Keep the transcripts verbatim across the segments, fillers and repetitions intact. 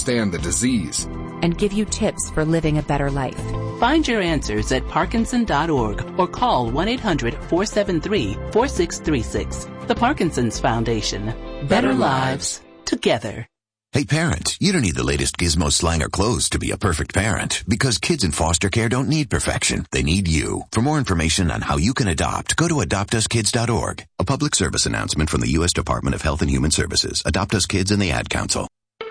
understand the disease and give you tips for living a better life. Find your answers at Parkinson dot org or call one eight hundred four seven three four six three six. The Parkinson's Foundation. Better lives together. Hey parents, you don't need the latest gizmo, slang, or clothes to be a perfect parent, because kids in foster care don't need perfection. They need you. For more information on how you can adopt, go to adopt us kids dot org. A public service announcement from the U S Department of Health and Human Services, Adopt Us Kids, and the Ad Council.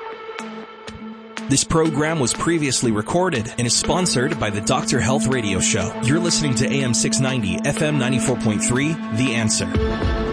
This program was previously recorded and is sponsored by the Doctor Health Radio Show. You're listening to A M six ninety, F M ninety-four point three, The Answer.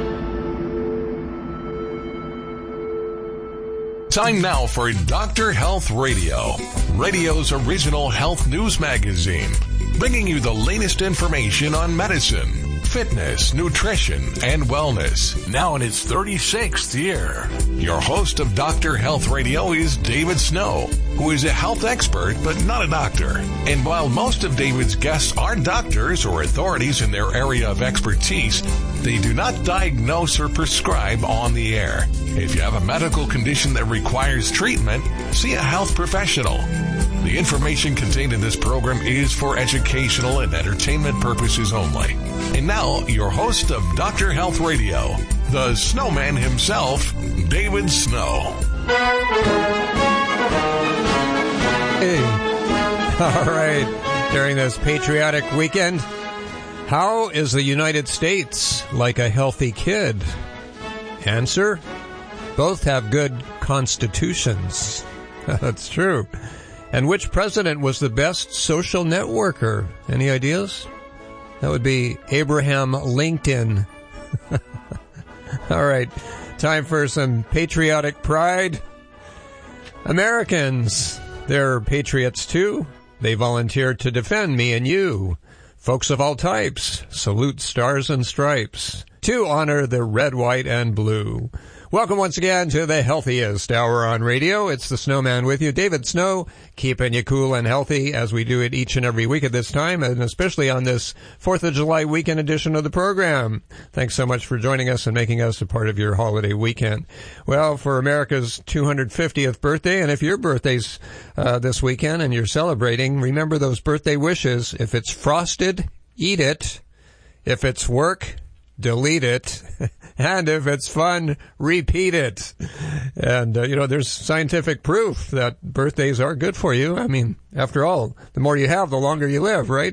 Time now for Doctor Health Radio, radio's original health news magazine, bringing you the latest information on medicine, fitness, nutrition, and wellness. Now in its thirty-sixth year. Your host of Doctor Health Radio is David Snow, who is a health expert but not a doctor. And while most of David's guests are doctors or authorities in their area of expertise, they do not diagnose or prescribe on the air. If you have a medical condition that requires treatment, see a health professional. The information contained in this program is for educational and entertainment purposes only. And now, your host of Doctor Health Radio, the snowman himself, David Snow. Hey. All right. During this patriotic weekend, how is the United States like a healthy kid? Answer: both have good constitutions. That's true. And which president was the best social networker? Any ideas? That would be Abraham Lincoln. All right. Time for some patriotic pride. Americans, they're patriots too. They volunteered to defend me and you. Folks of all types, salute stars and stripes to honor the red, white, and blue. Welcome once again to the healthiest hour on radio. It's the Snowman with you, David Snow, keeping you cool and healthy as we do it each and every week at this time, and especially on this fourth of July weekend edition of the program. Thanks so much for joining us and making us a part of your holiday weekend. Well, for America's two hundred fiftieth birthday, and if your birthday's uh, this weekend and you're celebrating, remember those birthday wishes. If it's frosted, eat it. If it's work, delete it. And if it's fun, repeat it. And, uh, you know, there's scientific proof that birthdays are good for you. I mean, after all, the more you have, the longer you live, right?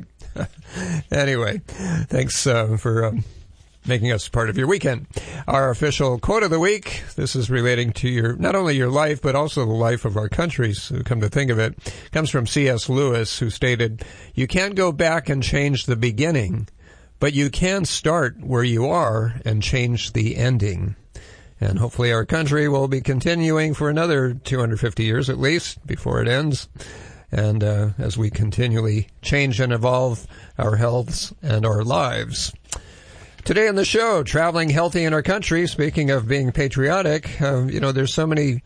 Anyway, thanks uh, for um, making us part of your weekend. Our official quote of the week, this is relating to your not only your life, but also the life of our countries, so come to think of it, comes from C S Lewis, who stated, "You can't go back and change the beginning, but you can start where you are and change the ending." And hopefully our country will be continuing for another two hundred fifty years at least before it ends. And uh, as we continually change and evolve our healths and our lives. Today on the show, traveling healthy in our country. Speaking of being patriotic, uh, you know, there's so many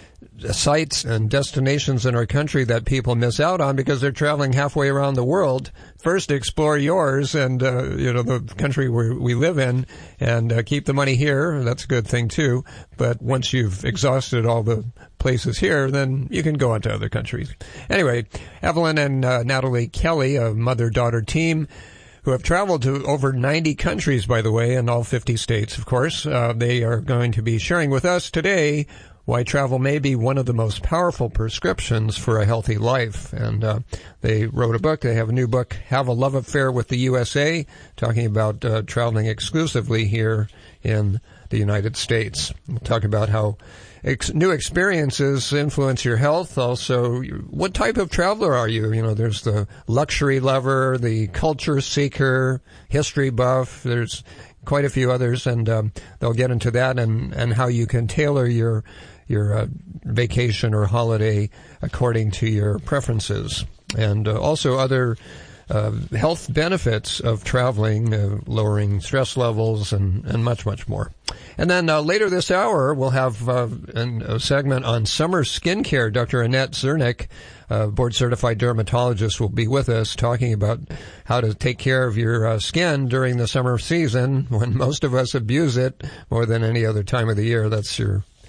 sites and destinations in our country that people miss out on because they're traveling halfway around the world. First, explore yours and, uh, you know, the country where we live in, and uh, keep the money here. That's a good thing, too. But once you've exhausted all the places here, then you can go on to other countries. Anyway, Evelyn and uh, Natalie Kelly, a mother-daughter team, who have traveled to over ninety countries, by the way, in all fifty states, of course. Uh, they are going to be sharing with us today why travel may be one of the most powerful prescriptions for a healthy life. And uh, they wrote a book. They have a new book, Have a Love Affair with the U S A, talking about uh, traveling exclusively here in the United States. We'll talk about how ex- new experiences influence your health. Also, what type of traveler are you? You know, there's the luxury lover, the culture seeker, history buff. There's quite a few others, and um, they'll get into that and, and how you can tailor your your uh, vacation or holiday according to your preferences. And uh, also other uh, health benefits of traveling, uh, lowering stress levels, and, and much, much more. And then uh, later this hour, we'll have uh, an, a segment on summer skincare. Doctor Annette Zernick, uh, board-certified dermatologist, will be with us talking about how to take care of your uh, skin during the summer season when most of us abuse it more than any other time of the year. That's your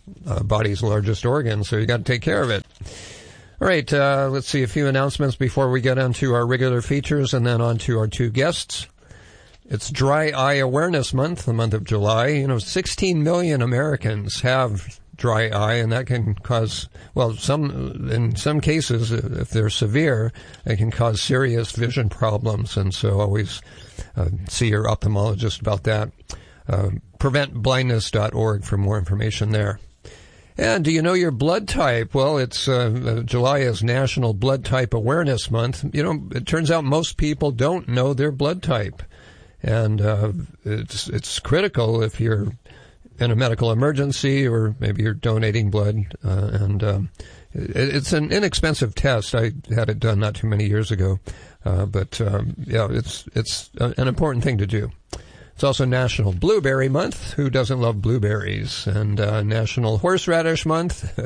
uh, body's largest organ, so you got to take care of it. All right, uh, let's see a few announcements before we get onto our regular features and then on to our two guests. It's Dry Eye Awareness Month, the month of July. You know, sixteen million Americans have dry eye, and that can cause, well, some in some cases, if they're severe, it can cause serious vision problems, and so always uh, see your ophthalmologist about that. Uh, prevent blindness dot org for more information there. And do you know your blood type? Well, it's uh, July is National Blood Type Awareness Month. You know, it turns out most people don't know their blood type, and uh, it's it's critical if you're in a medical emergency or maybe you're donating blood. Uh, and um, it, it's an inexpensive test. I had it done not too many years ago, uh, but um, yeah, it's it's an important thing to do. It's also National Blueberry Month. Who doesn't love blueberries? And uh, National Horseradish Month.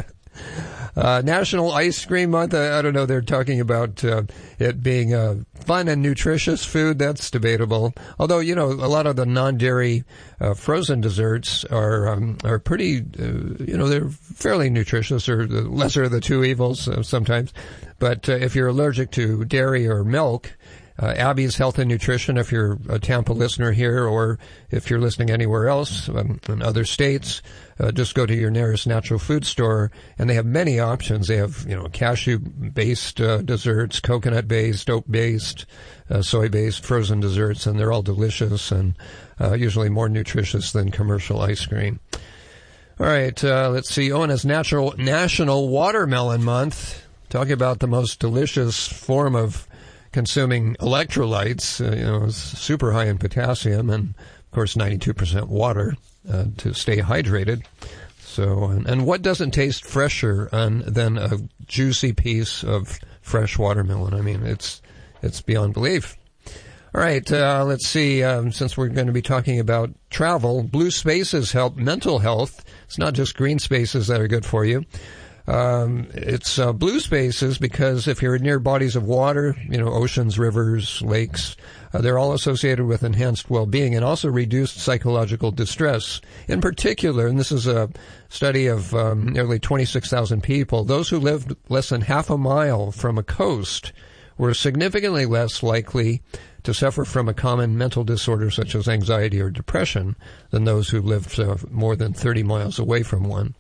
uh, National Ice Cream Month. I, I don't know. They're talking about uh, it being a fun and nutritious food. That's debatable. Although, you know, a lot of the non-dairy uh, frozen desserts are um, are pretty, uh, you know, they're fairly nutritious, or the lesser of the two evils uh, sometimes. But uh, if you're allergic to dairy or milk, Uh, Abby's Health and Nutrition, if you're a Tampa listener here, or if you're listening anywhere else um, in other states, uh, just go to your nearest natural food store, and they have many options. They have, you know, cashew-based uh, desserts, coconut-based, oat-based, uh, soy-based frozen desserts, and they're all delicious and uh, usually more nutritious than commercial ice cream. All right, uh, let's see. Oh, and it's Natural National Watermelon Month. Talking about the most delicious form of consuming electrolytes, uh, you know, it's super high in potassium and, of course, ninety-two percent water uh, to stay hydrated. So, and, and what doesn't taste fresher um, than a juicy piece of fresh watermelon? I mean, it's it's beyond belief. All right, uh, let's see. Um, since we're going to be talking about travel, blue spaces help mental health. It's not just green spaces that are good for you. Um, it's uh, blue spaces because if you're near bodies of water, you know, oceans, rivers, lakes, uh, they're all associated with enhanced well-being and also reduced psychological distress. In particular, and this is a study of um, nearly twenty-six thousand people, those who lived less than half a mile from a coast were significantly less likely to suffer from a common mental disorder such as anxiety or depression than those who lived uh, more than thirty miles away from one.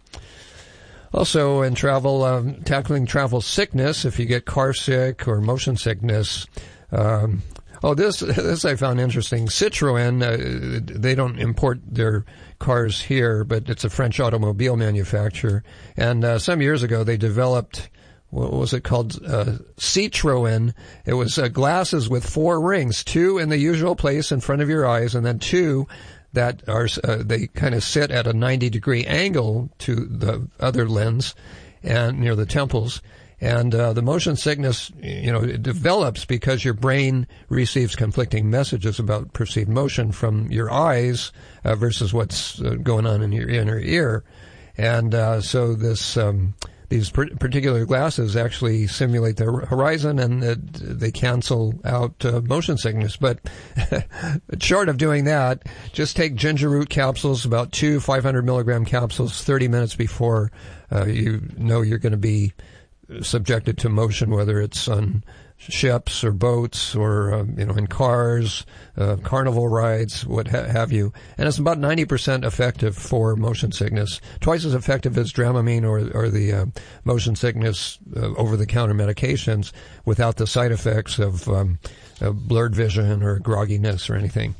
Also, in travel, um, tackling travel sickness, if you get car sick or motion sickness. Um, oh, this this I found interesting. Citroën, uh, they don't import their cars here, but it's a French automobile manufacturer. And uh, some years ago, they developed, what was it called? Uh, Citroën. It was uh, glasses with four rings, two in the usual place in front of your eyes, and then two that are, uh, they kind of sit at a ninety degree angle to the other lens and near the temples. And, uh, the motion sickness, you know, it develops because your brain receives conflicting messages about perceived motion from your eyes, uh, versus what's uh, going on in your inner ear. And, uh, so this, um, these particular glasses actually simulate the horizon, and uh, they cancel out uh, motion sickness. But short of doing that, just take ginger root capsules, about two five hundred milligram capsules, thirty minutes before uh, you know you're going to be subjected to motion, whether it's on ships or boats or, uh, you know, in cars, uh, carnival rides, what ha- have you. And it's about ninety percent effective for motion sickness, twice as effective as Dramamine or, or the uh, motion sickness uh, over-the-counter medications without the side effects of um, uh, blurred vision or grogginess or anything.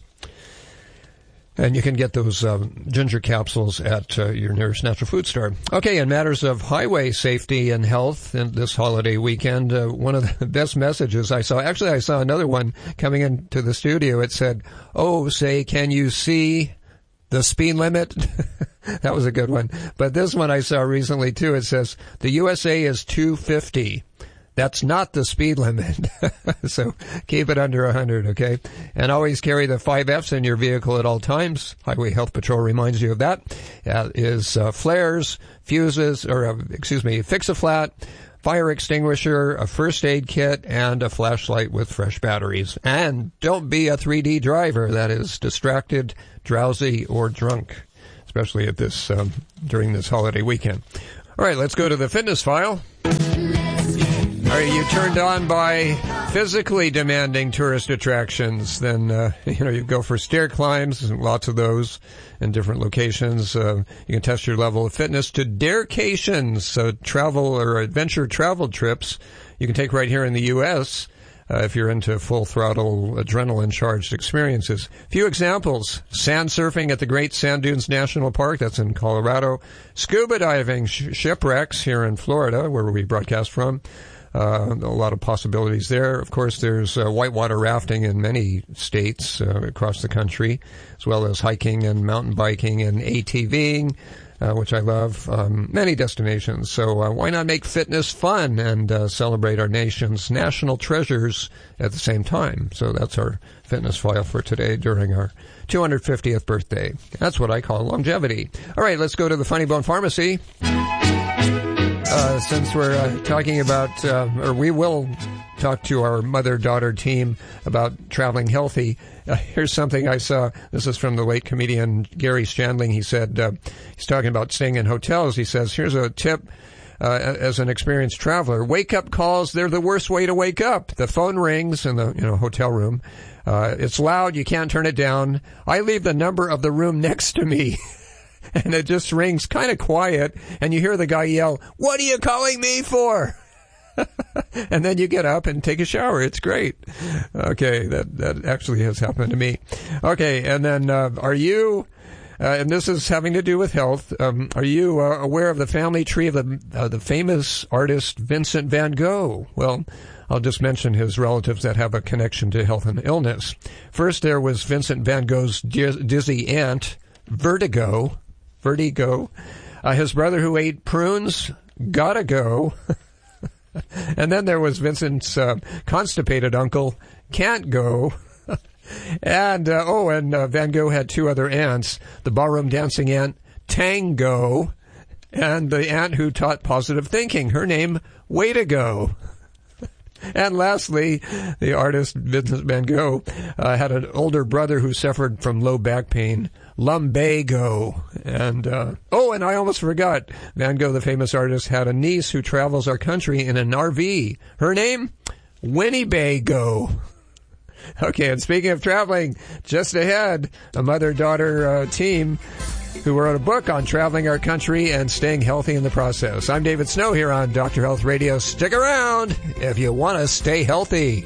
And you can get those um, ginger capsules at uh, your nearest natural food store. Okay, in matters of highway safety and health in this holiday weekend, uh, one of the best messages I saw, actually I saw another one coming into the studio. It said, oh, say, can you see the speed limit? That was a good one. But this one I saw recently, too. It says, the U S A is two fifty. That's not the speed limit. So keep it under one hundred, okay? And always carry the five F's in your vehicle at all times. Highway Health Patrol reminds you of that. Uh, is uh, flares, fuses, or, uh, excuse me, fix-a-flat, fire extinguisher, a first aid kit, and a flashlight with fresh batteries. And don't be a three D driver, that is distracted, drowsy, or drunk. especially at this um, during this holiday weekend. All right, let's go to the fitness file. Are you turned on by physically demanding tourist attractions? Then, uh, you know, you go for stair climbs, lots of those in different locations. Uh, you can test your level of fitness to Darecations, so travel or adventure travel trips you can take right here in the U S Uh, if you're into full-throttle, adrenaline-charged experiences. A few examples. Sand surfing at the Great Sand Dunes National Park, that's in Colorado. Scuba diving, sh- shipwrecks here in Florida, where we broadcast from. Uh, a lot of possibilities there. Of course, there's uh, whitewater rafting in many states uh, across the country, as well as hiking and mountain biking and ATVing, uh, which I love. Um, many destinations. So uh, why not make fitness fun and uh, celebrate our nation's national treasures at the same time? So that's our fitness file for today during our two hundred fiftieth birthday. That's what I call longevity. All right, let's go to the Funny Bone Pharmacy. Uh, since we're uh, talking about, uh, or we will talk to our mother-daughter team about traveling healthy, uh, here's something I saw. This is from the late comedian Gary Shandling. He said, uh, he's talking about staying in hotels. He says, here's a tip uh, as an experienced traveler. Wake-up calls, they're the worst way to wake up. The phone rings in the you know hotel room. Uh, it's loud. You can't turn it down. I leave the number of the room next to me. And it just rings kind of quiet, and you hear the guy yell, "What are you calling me for?" And then you get up and take a shower. It's great. Okay, that that actually has happened to me. Okay, and then uh, are you, uh, and this is having to do with health, um, are you uh, aware of the family tree of the, uh, the famous artist Vincent van Gogh? Well, I'll just mention his relatives that have a connection to health and illness. First, there was Vincent van Gogh's dizzy aunt, Vertigo. Vertigo. Uh, his brother who ate prunes, gotta go. And then there was Vincent's uh, constipated uncle, can't go. and, uh, oh, and uh, Van Gogh had two other aunts, the ballroom dancing aunt, Tango, and the aunt who taught positive thinking, her name, Way to Go. And lastly, the artist Vincent van Gogh uh, had an older brother who suffered from low back pain, lumbago. And, uh, oh, and I almost forgot, Van Gogh, the famous artist, had a niece who travels our country in an R V. Her name, Winnebago. Okay, and speaking of traveling, just ahead, a mother-daughter uh, team who wrote a book on traveling our country and staying healthy in the process. I'm David Snow here on Doctor Health Radio. Stick around if you want to stay healthy.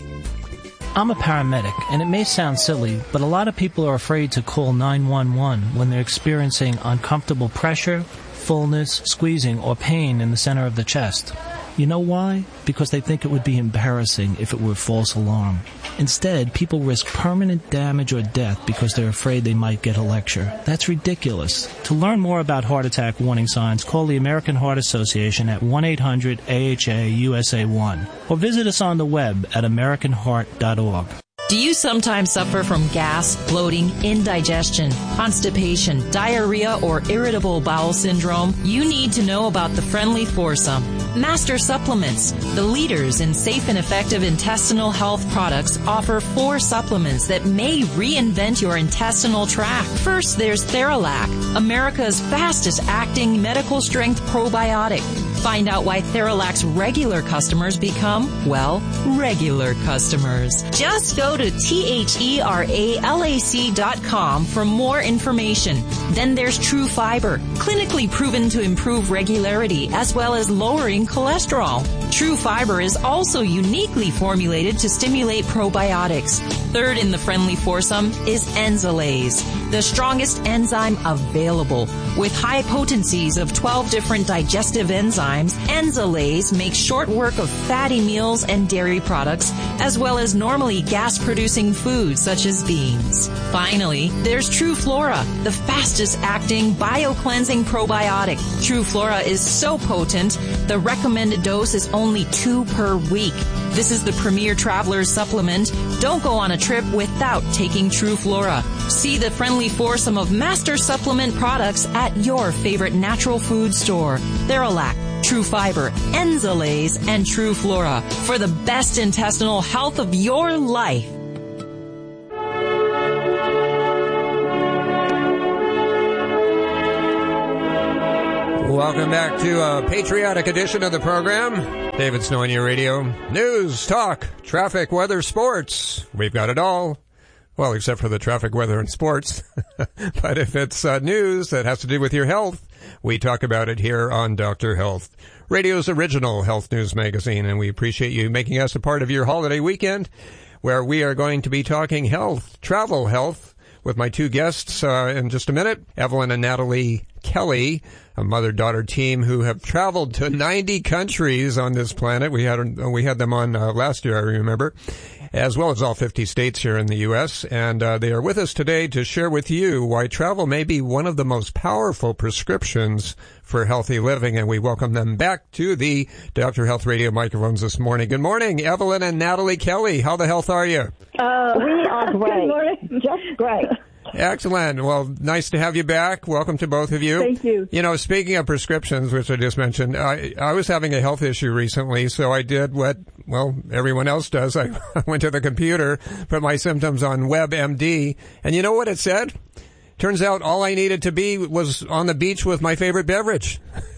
I'm a paramedic, and it may sound silly, but a lot of people are afraid to call nine one one when they're experiencing uncomfortable pressure, fullness, squeezing, or pain in the center of the chest. You know why? Because they think it would be embarrassing if it were a false alarm. Instead, people risk permanent damage or death because they're afraid they might get a lecture. That's ridiculous. To learn more about heart attack warning signs, call the American Heart Association at one eight hundred A H A U S A one or visit us on the web at american heart dot org. Do you sometimes suffer from gas, bloating, indigestion, constipation, diarrhea, or irritable bowel syndrome? You need to know about the Friendly Foursome. Master Supplements, the leaders in safe and effective intestinal health products, offer four supplements that may reinvent your intestinal tract. First, there's Theralac, America's fastest-acting medical-strength probiotic. Find out why Theralac's regular customers become, well, regular customers. Just go to T H E R A L A C dot com for more information. Then there's True Fiber, clinically proven to improve regularity as well as lowering cholesterol. True Fiber is also uniquely formulated to stimulate probiotics. Third in the Friendly Foursome is Enzalase, the strongest enzyme available. With high potencies of twelve different digestive enzymes, Enzalase makes short work of fatty meals and dairy products, as well as normally gas-producing foods such as beans. Finally, there's True Flora, the fastest-acting bio-cleansing probiotic. True Flora is so potent, the recommended dose is only two per week. This is the premier traveler's supplement. Don't go on a trip without taking True Flora. See the Friendly Foursome of master supplement products at your favorite natural food store. Theralac, True Fiber, Enzalase, and True Flora for the best intestinal health of your life. Welcome back to a patriotic edition of the program. David Snow on your radio. News, talk, traffic, weather, sports. We've got it all. Well, except for the traffic, weather, and sports. But if it's uh, news that has to do with your health, we talk about it here on Doctor Health, radio's original health news magazine. And we appreciate you making us a part of your holiday weekend, where we are going to be talking health, travel health, with my two guests uh, in just a minute, Evelyn and Natalie Kelly, a mother-daughter team who have traveled to ninety countries on this planet. We had we had them on uh, last year, I remember, as well as all fifty states here in the U S And uh, they are with us today to share with you why travel may be one of the most powerful prescriptions for healthy living. And we welcome them back to the Doctor Health Radio microphones this morning. Good morning, Evelyn and Natalie Kelly. How the health are you? Uh, we are great. Good morning. Just great. Excellent. Well, nice to have you back. Welcome to both of you. Thank you. You know, speaking of prescriptions, which I just mentioned, I, I was having a health issue recently, so I did what, well, everyone else does. I went to the computer, put my symptoms on WebMD, and you know what it said? Turns out all I needed to be was on the beach with my favorite beverage.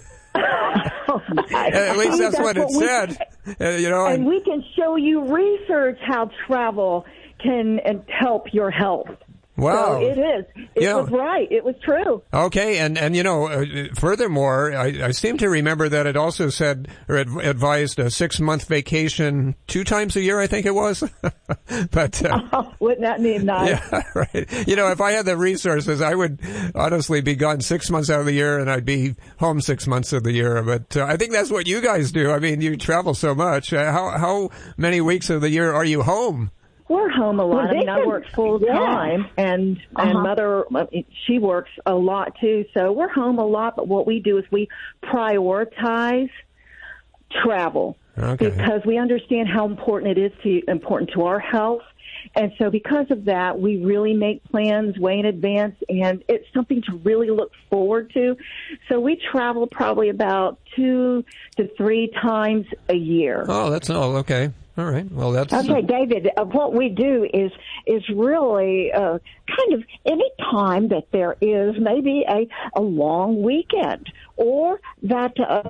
Oh, At least that's, that's what, what it we, said. Uh, you know, and and, we can show you research how travel can uh, help your health. Wow. So it is. It yeah. was right. It was true. Okay. And, and you know, uh, furthermore, I, I seem to remember that it also said or ad- advised a six-month vacation two times a year, I think it was. But uh, oh, wouldn't that be nice? Yeah, right. You know, if I had the resources, I would honestly be gone six months out of the year and I'd be home six months of the year. But uh, I think that's what you guys do. I mean, you travel so much. Uh, how, how many weeks of the year are you home? We're home a lot. Well, I mean, I work full time, yeah. and uh-huh. and mother, she works a lot too. So we're home a lot. But what we do is we prioritize travel okay. because we understand how important it is to important to our health. And so because of that, we really make plans way in advance, and it's something to really look forward to. So we travel probably about two to three times a year. Oh, that's all okay. All right. Well, that's okay, David. Uh, what we do is is really uh, kind of any time that there is maybe a a long weekend, or that, uh,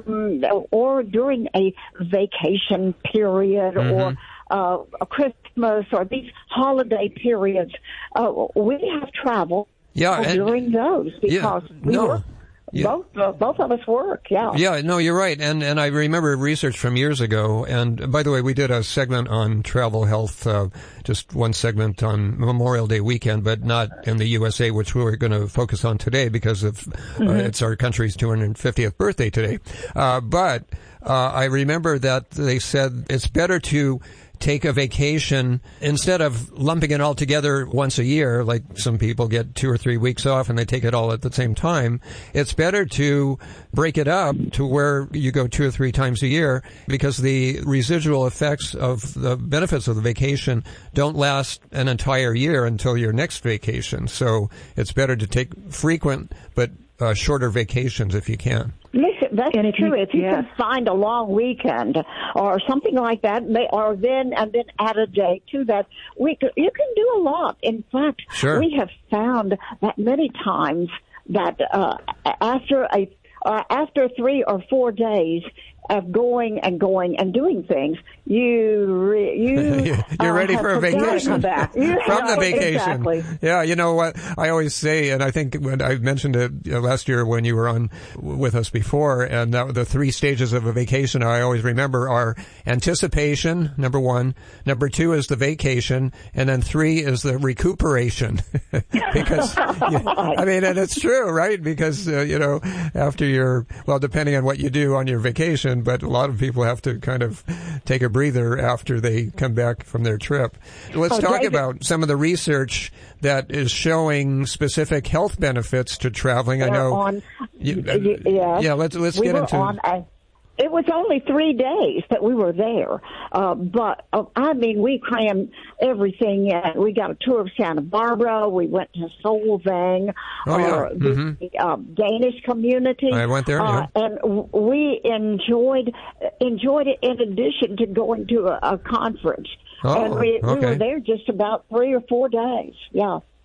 or during a vacation period, mm-hmm. or uh, a Christmas, or these holiday periods. Uh, we have travel yeah, and, during those because yeah, we no. work. Yeah. Both uh, both of us work, yeah. Yeah, no, you're right. And and I remember research from years ago. And by the way, we did a segment on travel health, uh, just one segment on Memorial Day weekend, but not in the U S A, which we're going to focus on today because of mm-hmm. uh, it's our country's two hundred fiftieth birthday today. Uh, but uh, I remember that they said it's better to take a vacation instead of lumping it all together once a year, like some people get two or three weeks off and they take it all at the same time. It's better to break it up to where you go two or three times a year because the residual effects of the benefits of the vacation don't last an entire year until your next vacation. So it's better to take frequent but uh, shorter vacations if you can. Listen, that's and if true. You, if you yeah. can find a long weekend or something like that, or then and then add a day to that week, you can do a lot. In fact, sure. we have found that many times that uh, after a uh, after three or four days of going and going and doing things, you re- you you're uh, ready for a vacation back. from the vacation. Exactly. Yeah, you know what I always say, and I think when I mentioned it last year when you were on with us before, and that, the three stages of a vacation I always remember are anticipation, number one, number two is the vacation, and then three is the recuperation. Because you, I mean, and it's true, right? Because uh, you know, after your well, depending on what you do on your vacation. But a lot of people have to kind of take a breather after they come back from their trip. Let's oh, talk David. about some of the research that is showing specific health benefits to traveling. I know. On, you, uh, yeah, yeah. Let's let's we get were into. On a, it was only three days that we were there, uh, but uh, I mean, we crammed everything in. We got a tour of Santa Barbara. We went to Solvang, oh, yeah. uh, mm-hmm. the uh, Danish community. I went there, uh, yeah. and w- we enjoyed enjoyed it. In addition to going to a, a conference, Oh, and we, okay. we were there just about three or four days. Yeah.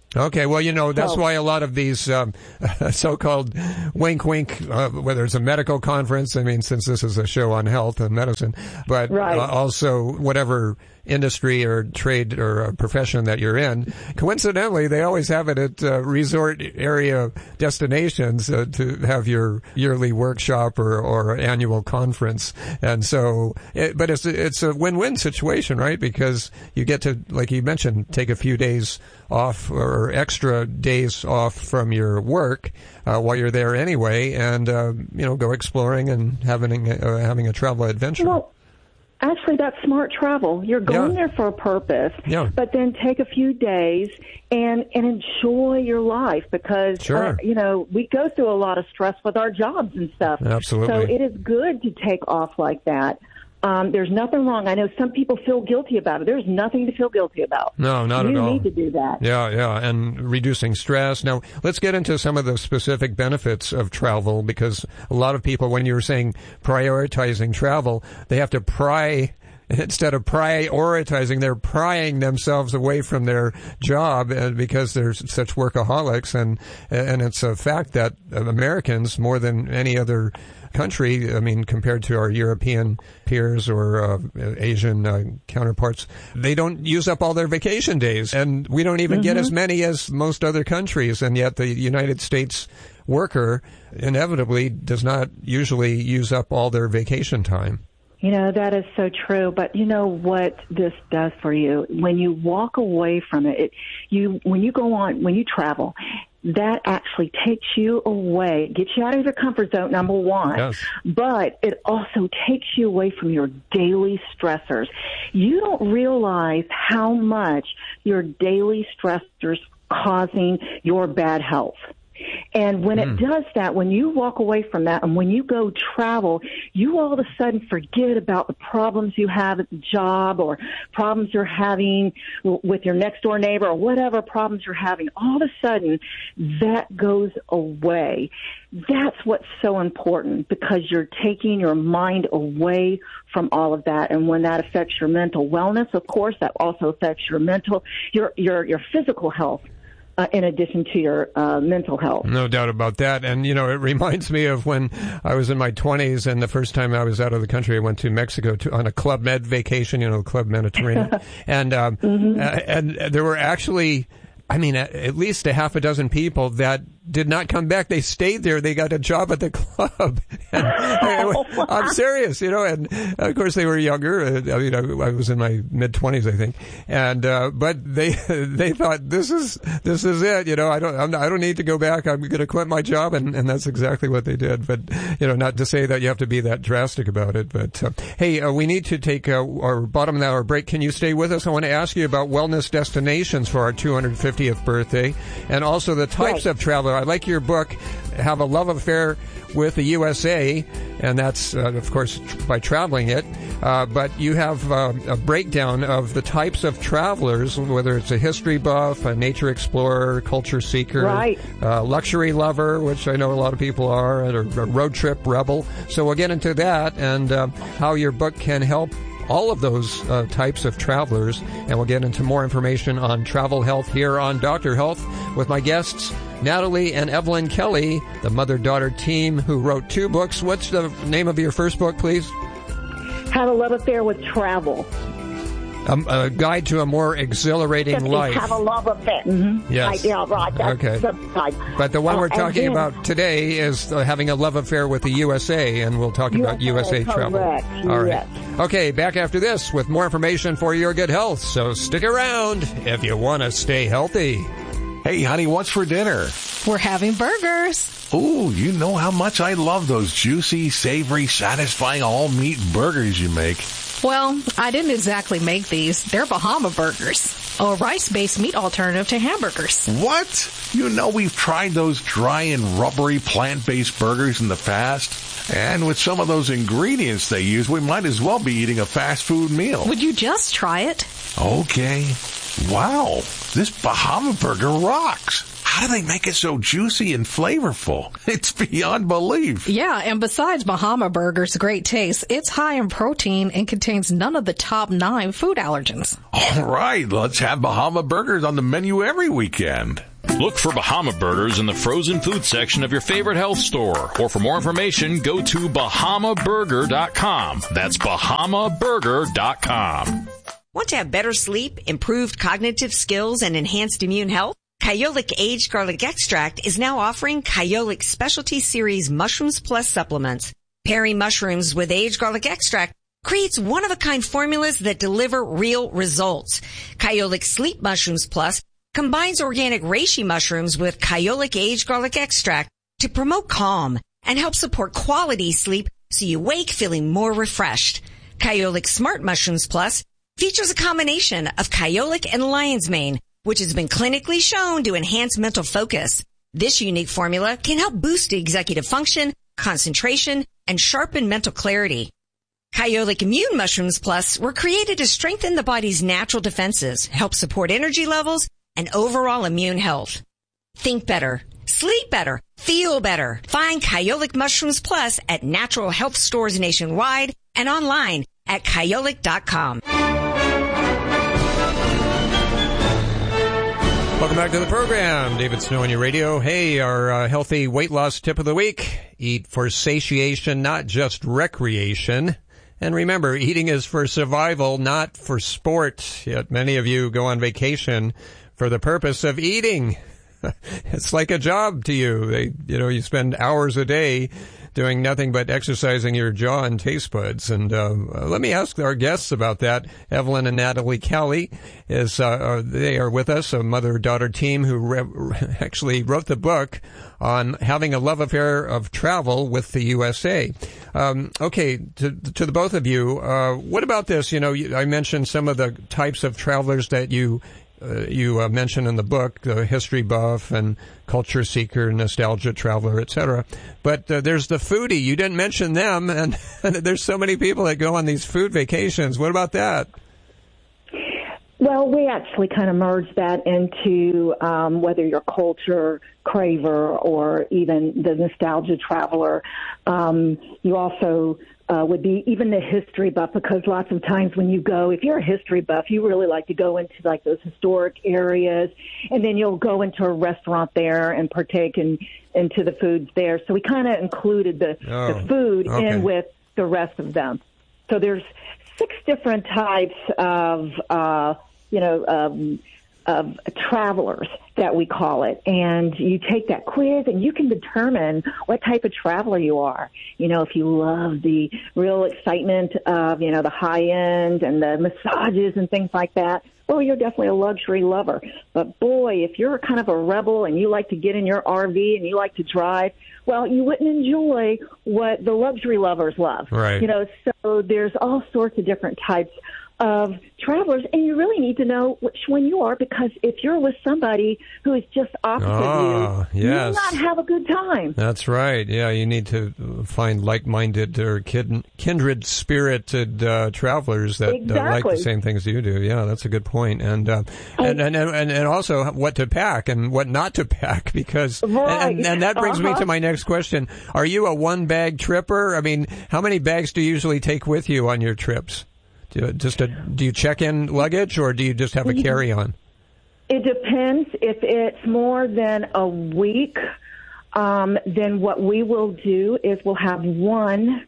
Okay, well, you know, that's So- why a lot of these um, so-called wink-wink, uh, whether it's a medical conference, I mean, since this is a show on health and medicine, but Right. uh, also whatever industry or trade or uh, profession that you're in, coincidentally, they always have it at uh, resort area destinations uh, to have your yearly workshop or, or annual conference. And so, it, but it's, it's a win-win situation, right? Because you get to, like you mentioned, take a few days off or extra days off from your work uh, while you're there anyway, and uh, you know, go exploring and having uh, having a travel adventure. Well, actually, that's smart travel. You're going Yeah. there for a purpose, Yeah. but then take a few days and and enjoy your life because Sure. uh, you know we go through a lot of stress with our jobs and stuff. Absolutely. So it is good to take off like that. Um, there's nothing wrong. I know some people feel guilty about it. There's nothing to feel guilty about. No, not you at all. You need to do that. Yeah, yeah, and reducing stress. Now, let's get into some of the specific benefits of travel, because a lot of people, when you were saying prioritizing travel, they have to pry, instead of prioritizing, they're prying themselves away from their job uh, because they're such workaholics, and and it's a fact that Americans, more than any other country, I mean, compared to our European peers or uh, Asian uh, counterparts, they don't use up all their vacation days, and we don't even Mm-hmm. get as many as most other countries, and yet the United States worker inevitably does not usually use up all their vacation time. You know, that is so true. But you know what this does for you? When you walk away from it, it you when you go on, when you travel, that actually takes you away, gets you out of your comfort zone, number one. Yes. But it also takes you away from your daily stressors. You don't realize how much your daily stressors causing your bad health. And when Mm. it does that, when you walk away from that and when you go travel, you all of a sudden forget about the problems you have at the job or problems you're having w- with your next door neighbor or whatever problems you're having. All of a sudden, that goes away. That's what's so important, because you're taking your mind away from all of that. And when that affects your mental wellness, of course, that also affects your mental, your, your, your physical health. Uh, in addition to your uh, mental health. No doubt about that. And, you know, it reminds me of when I was in my twenties, and the first time I was out of the country, I went to Mexico to, on a Club Med vacation, you know, Club Mediterranean. and, um, Mm-hmm. uh, and there were actually, I mean, at, at least a half a dozen people that did not come back. They stayed there. They got a job at the club. And I, I'm serious, you know, and of course they were younger. Uh, I mean, I, I was in my mid twenties, I think. And, uh, but they, they thought this is, this is it. You know, I don't, I'm not, I don't need to go back. I'm going to quit my job. And, and that's exactly what they did. But, you know, not to say that you have to be that drastic about it. But, uh, hey, uh, we need to take uh, our bottom of the hour break. Can you stay with us? I want to ask you about wellness destinations for our two hundred fiftieth birthday, and also the types Right. of travel. I like your book, Have a Love Affair with the U S A, and that's, uh, of course, by traveling it. Uh, but you have uh, a breakdown of the types of travelers, whether it's a history buff, a nature explorer, culture seeker, Right. uh, luxury lover, which I know a lot of people are, or a road trip rebel. So we'll get into that and uh, how your book can help all of those uh, types of travelers, and we'll get into more information on travel health here on Doctor Health with my guests, Natalie and Evelyn Kelly, the mother-daughter team who wrote two books. What's the name of your first book, please? Have a love affair with travel. Um, a guide to a more exhilarating Just life. have a love affair. Mm-hmm. Yes. Right, yeah, right. That's Okay. the type. But the one Uh, we're and talking then- about today is uh, having a love affair with the U S A, and we'll talk about U S A travel. correct, All right. yes. Okay, back after this with more information for your good health. So stick around if you want to stay healthy. Hey, honey, what's for dinner? We're having burgers. Ooh, you know how much I love those juicy, savory, satisfying all-meat burgers you make. Well, I didn't exactly make these. They're Bahama burgers, a rice-based meat alternative to hamburgers. What? You know we've tried those dry and rubbery plant-based burgers in the past. And with some of those ingredients they use, we might as well be eating a fast food meal. Would you just try it? Okay. Wow, this Bahama burger rocks. how do they make it so juicy and flavorful? It's beyond belief. Yeah, and besides Bahama Burger's great taste, it's high in protein and contains none of the top nine food allergens. All right, let's have Bahama Burgers on the menu every weekend. Look for Bahama Burgers in the frozen food section of your favorite health store. Or for more information, go to bahama burger dot com. That's bahama burger dot com. Want to have better sleep, improved cognitive skills, and enhanced immune health? Kyolic Aged Garlic Extract is now offering Kyolic Specialty Series Mushrooms Plus supplements. Pairing mushrooms with aged garlic extract creates one-of-a-kind formulas that deliver real results. Kyolic Sleep Mushrooms Plus combines organic reishi mushrooms with Kyolic Aged Garlic Extract to promote calm and help support quality sleep so you wake feeling more refreshed. Kyolic Smart Mushrooms Plus features a combination of Kyolic and lion's mane, which has been clinically shown to enhance mental focus. This unique formula can help boost executive function, concentration, and sharpen mental clarity. Kyolic Immune Mushrooms Plus were created to strengthen the body's natural defenses, help support energy levels, and overall immune health. Think better, sleep better, feel better. Find Kyolic Mushrooms Plus at natural health stores nationwide and online at kyolic dot com. Welcome back to the program. David Snow on your radio. Hey, our uh, healthy weight loss tip of the week. Eat for satiation, not just recreation. And remember, eating is for survival, not for sport. Yet many of you go on vacation for the purpose of eating. It's like a job to you. They, you know, you spend hours a day doing nothing but exercising your jaw and taste buds. And uh, let me ask our guests about that. Evelyn and Natalie Kelly, is uh, are, they are with us, a mother-daughter team who re- actually wrote the book on having a love affair of travel with the U S A. Um, okay, to, to the both of you, uh, what about this? You know, I mentioned some of the types of travelers that you Uh, you uh, mentioned in the book, the history buff and culture seeker, nostalgia traveler, et cetera. But uh, there's the foodie. You didn't mention them, and there's so many people that go on these food vacations. What about that? Well, we actually kind of merged that into um, whether you're a culture craver or even the nostalgia traveler. Um, you also uh, would be even the history buff, because lots of times when you go, if you're a history buff, you really like to go into like those historic areas, and then you'll go into a restaurant there and partake in into the foods there. So we kind of included the, oh, the food okay. in with the rest of them. So there's six different types of, uh, you know, um, of travelers that we call it. And you take that quiz and you can determine what type of traveler you are. You know, if you love the real excitement of, you know, the high end and the massages and things like that, well, you're definitely a luxury lover. But boy, if you're kind of a rebel and you like to get in your R V and you like to drive, well, you wouldn't enjoy what the luxury lovers love. Right. You know, so there's all sorts of different types of travelers, and you really need to know which one you are, because if you're with somebody who is just opposite oh, you, you yes. will not have a good time. That's right. Yeah, you need to find like-minded or kin- kindred-spirited uh, travelers that exactly. uh, like the same things you do. Yeah, that's a good point. And, uh, and, and and and also what to pack and what not to pack, because right. and, and that brings uh-huh. me to my next question. Are you a one-bag tripper? I mean, how many bags do you usually take with you on your trips? Do you, just a, do you check in luggage, or do you just have a carry-on? It depends. If it's more than a week, um, then what we will do is we'll have one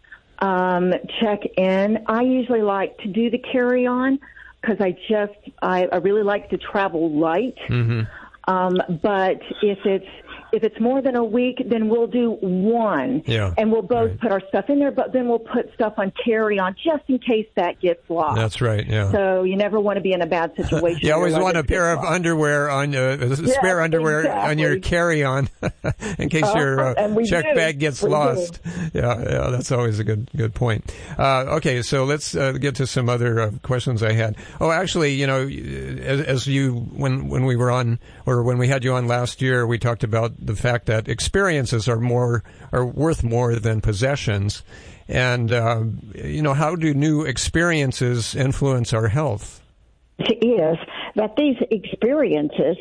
um, check-in. I usually like to do the carry-on because I just I, I really like to travel light. Mm-hmm. Um, but if it's If it's more than a week, then we'll do one, yeah, and we'll both right. put our stuff in there, but then we'll put stuff on carry-on just in case that gets lost. That's right, yeah. So you never want to be in a bad situation. You always want a pair of lost. underwear on, uh, yes, spare underwear exactly. on your carry-on in case uh, your uh, check do. bag gets we lost. Do. Yeah, yeah, that's always a good good point. Uh, okay, so let's uh, get to some other uh, questions I had. Oh, actually, you know, as, as you when when we were on or when we had you on last year, we talked about the fact that experiences are more are worth more than possessions, and uh, you know, how do new experiences influence our health? Is that these experiences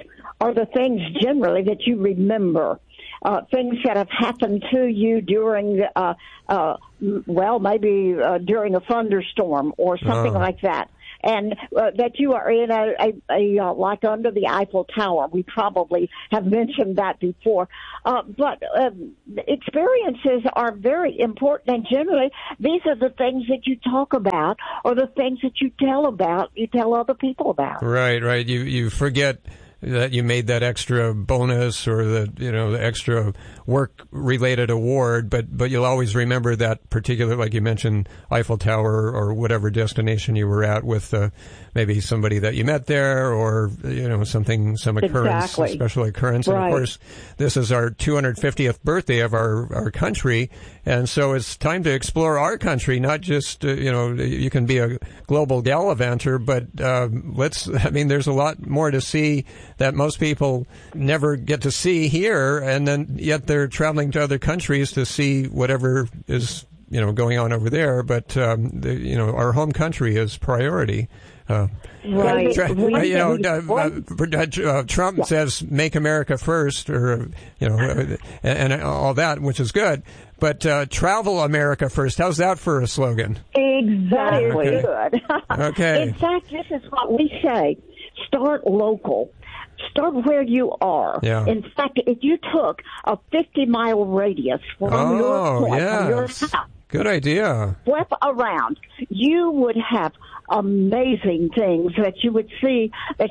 are the things generally that you remember. Uh, things that have happened to you during, uh, uh, well, maybe uh, during a thunderstorm or something Oh. like that. And uh, that you are in a, a, a uh, like under the Eiffel Tower. We probably have mentioned that before. Uh, but uh, experiences are very important, and generally these are the things that you talk about or the things that you tell about, you tell other people about. Right, right. You you forget that you made that extra bonus or the you know the extra work related award, but but you'll always remember that particular, like you mentioned, Eiffel Tower or whatever destination you were at with uh, maybe somebody that you met there, or you know something, some occurrence, Exactly. a special occurrence. And Right. of course, this is our two hundred fiftieth birthday of our our country, and so it's time to explore our country. Not just uh, you know you can be a global gallivanter, but uh, let's. I mean, there's a lot more to see that most people never get to see here, and then yet they're traveling to other countries to see whatever is you know going on over there. But um, the, you know our home country is priority. Uh, Right. uh, We- you know, we- uh, uh, uh, Trump Yeah. says "Make America First," or you know, uh, and, and all that, which is good. But uh, "Travel America First," how's that for a slogan? Exactly. Okay. Good. Okay. In fact, this is what we say. Start local. Start where you are. Yeah. In fact, if you took a fifty-mile radius from Oh, your point, from your yes. house, Good idea. flip around, you would have amazing things that you would see that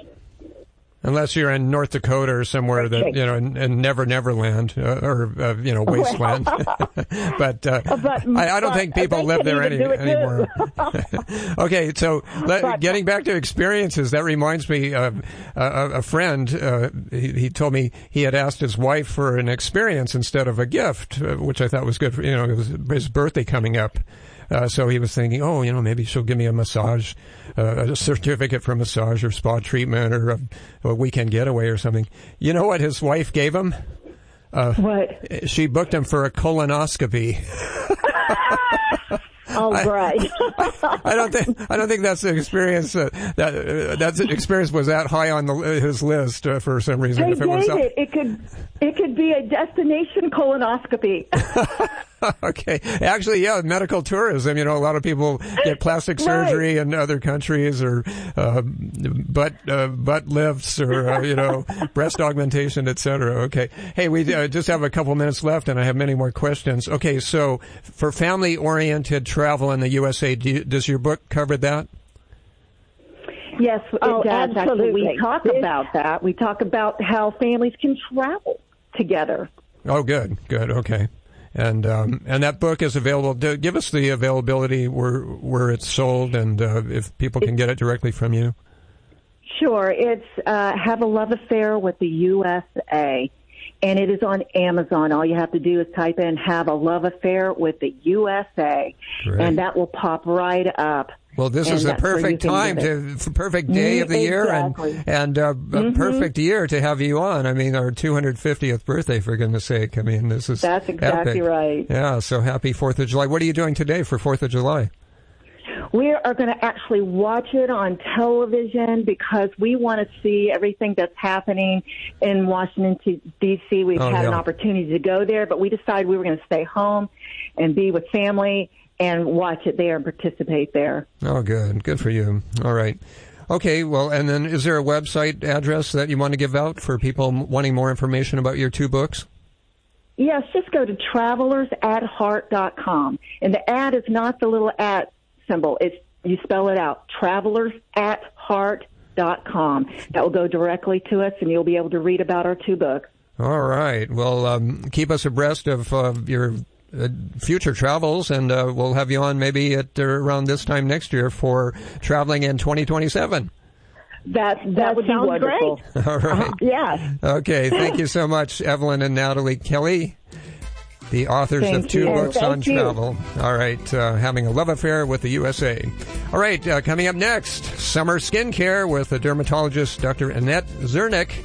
Unless you're in North Dakota or somewhere that, you know, in, in Never Never Land, uh, or, uh, you know, wasteland. but, uh, But- I, I don't but think people they live can there even any, do it too. anymore. Okay, so let, But- getting back to experiences, that reminds me of uh, a friend. Uh, he, he told me he had asked his wife for an experience instead of a gift, uh, which I thought was good for, you know, it was his birthday coming up. Uh, so he was thinking, oh, you know, maybe she'll give me a massage, uh, a certificate for massage or spa treatment or a, a weekend getaway or something. You know what his wife gave him? Uh, what? She booked him for a colonoscopy. Oh, great. I don't think I don't think that's the experience uh, that uh, that experience was that high on the, his list uh, for some reason. Hey, if it was David, it could it could be a destination colonoscopy. Okay. Actually, yeah, medical tourism. You know, a lot of people get plastic surgery in other countries, or uh, butt uh, butt lifts, or uh, you know, breast augmentation, et cetera. Okay. Hey, we uh, just have a couple minutes left, and I have many more questions. Okay, so for family-oriented travel in the U S A, do you, does your book cover that? Yes, it Oh, does. Actually, absolutely. we talk This- about that. We talk about how families can travel together. Oh, good, good, okay. And um, and that book is available. Do, give us the availability where where it's sold, and uh, if people can get it directly from you. Sure, it's uh, Have a Love Affair with the U S A, and it is on Amazon. All you have to do is type in Have a Love Affair with the U S A, Great. and that will pop right up. Well, this And is the that's where you perfect can time get it. to perfect day of the year, Exactly. and and uh, a Mhm. perfect year to have you on. I mean, our two hundred fiftieth birthday, for goodness sake. I mean, this is That's exactly epic. right. Yeah. So happy Fourth of July. What are you doing today for Fourth of July? We are going to actually watch it on television because we want to see everything that's happening in Washington, D C We've Oh, had an yeah. opportunity to go there, but we decided we were going to stay home and be with family and watch it there and participate there. Oh, good. Good for you. All right. Okay. Well, and then is there a website address that you want to give out for people m- wanting more information about your two books? Yes, just go to travelers at heart dot com. And the at is not the little at symbol. It's, you spell it out, travelers at heart dot com. That will go directly to us, and you'll be able to read about our two books. All right. Well, um, keep us abreast of uh, your uh, future travels, and uh, we'll have you on maybe at uh, around this time next year for traveling in twenty twenty-seven. That that, That would be sounds wonderful. great. All right. Uh-huh. Yes. Okay. Thank you so much, Evelyn and Natalie Kelly, the authors Thank of two you. books Thank on you. travel. All right. Uh, having a love affair with the U S A. All right. Uh, coming up next, summer skincare with the dermatologist, Doctor Annette Zernick.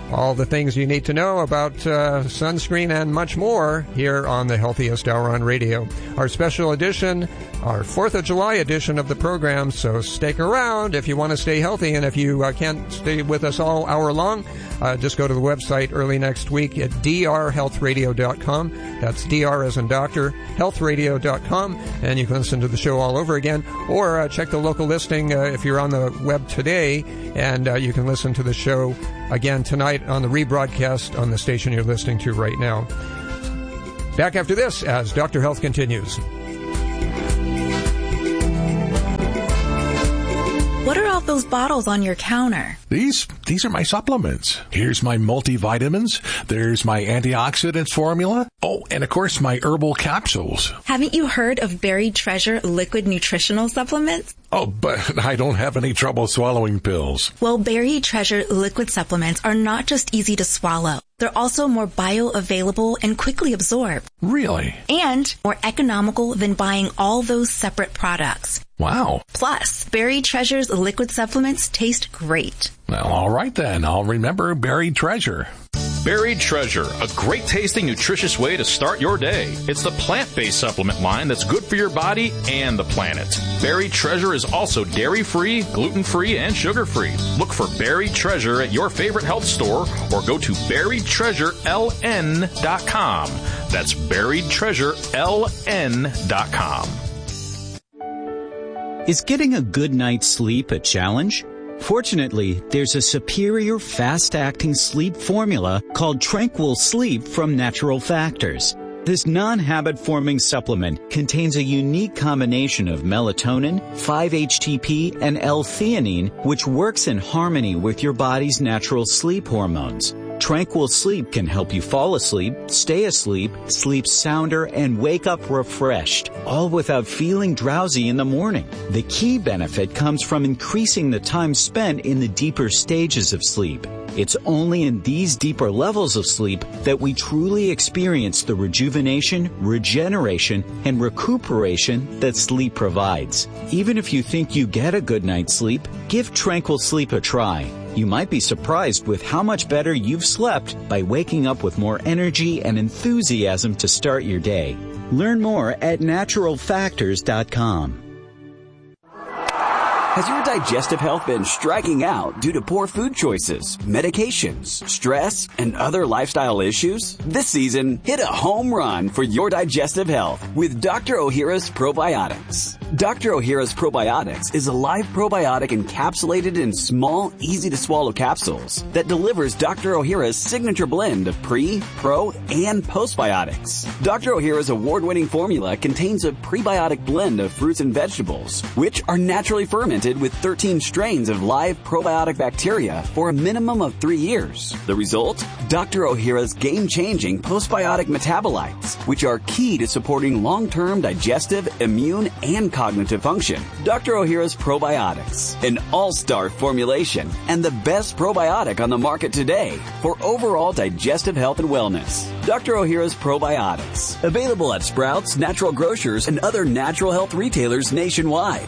all the things you need to know about uh, sunscreen and much more here on the Healthiest Hour on Radio. Our special edition, our fourth of July edition of the program, so stick around if you want to stay healthy, and if you uh, can't stay with us all hour long, uh, just go to the website early next week at d r health radio dot com. That's D R as in doctor, health radio dot com, and you can listen to the show all over again, or uh, check the local listing uh, if you're on the web today, and uh, you can listen to the show again tonight on the rebroadcast on the station you're listening to right now. Back after this as Doctor Health continues. What are all those bottles on your counter? These these are my supplements. Here's my multivitamins. There's my antioxidants formula. Oh, and of course my herbal capsules. Haven't you heard of Buried Treasure liquid nutritional supplements? Oh, but I don't have any trouble swallowing pills. Well, Buried Treasure liquid supplements are not just easy to swallow. They're also more bioavailable and quickly absorbed. Really? And more economical than buying all those separate products. Wow. Plus, Buried Treasure's liquid supplements taste great. Well, all right then. I'll remember Buried Treasure. Buried Treasure, a great tasting, nutritious way to start your day. It's the plant-based supplement line that's good for your body and the planet. Buried Treasure is also dairy-free, gluten-free, and sugar-free. Look for Buried Treasure at your favorite health store or go to buried treasure l n dot com. That's buried treasure l n dot com. Is getting a good night's sleep a challenge? Fortunately, there's a superior fast-acting sleep formula called Tranquil Sleep from Natural Factors. This non-habit-forming supplement contains a unique combination of melatonin, five H T P, and L-theanine, which works in harmony with your body's natural sleep hormones. Tranquil Sleep can help you fall asleep, stay asleep, sleep sounder, and wake up refreshed, all without feeling drowsy in the morning. The key benefit comes from increasing the time spent in the deeper stages of sleep. It's only in these deeper levels of sleep that we truly experience the rejuvenation, regeneration, and recuperation that sleep provides. Even if you think you get a good night's sleep, give Tranquil Sleep a try. You might be surprised with how much better you've slept by waking up with more energy and enthusiasm to start your day. Learn more at natural factors dot com. Has your digestive health been striking out due to poor food choices, medications, stress, and other lifestyle issues? This season, hit a home run for your digestive health with Doctor Ohhira's Probiotics. Doctor Ohhira's Probiotics is a live probiotic encapsulated in small, easy-to-swallow capsules that delivers Doctor Ohhira's signature blend of pre, pro, and postbiotics. Doctor Ohhira's award-winning formula contains a prebiotic blend of fruits and vegetables, which are naturally fermented with thirteen strains of live probiotic bacteria for a minimum of three years. The result? Doctor Ohhira's game-changing postbiotic metabolites, which are key to supporting long-term digestive, immune, and cognitive function. Doctor Ohhira's Probiotics, an all-star formulation and the best probiotic on the market today for overall digestive health and wellness. Doctor Ohhira's Probiotics, available at Sprouts, Natural Grocers, and other natural health retailers nationwide.